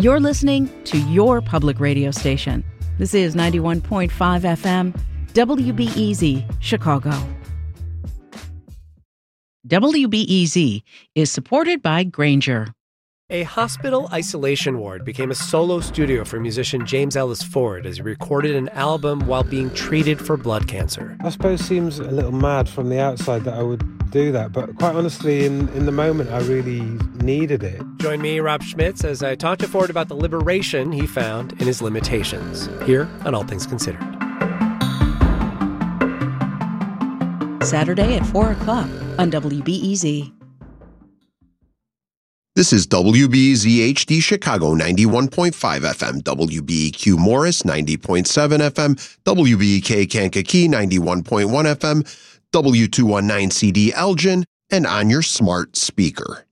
You're listening to your public radio station. This is 91.5 FM, WBEZ, Chicago. WBEZ is supported by Grainger. A hospital isolation ward became a solo studio for musician James Ellis Ford as he recorded an album while being treated for blood cancer. I suppose it seems a little mad from the outside that I would do that, but quite honestly, in the moment, I really needed it. Join me, Rob Schmitz, as I talk to Ford about the liberation he found in his limitations, here on All Things Considered. Saturday at 4 o'clock on WBEZ. This is WBEZ HD Chicago 91.5 FM, WBEQ Morris 90.7 FM, WBEK Kankakee 91.1 FM, W219CD Elgin, and on your smart speaker.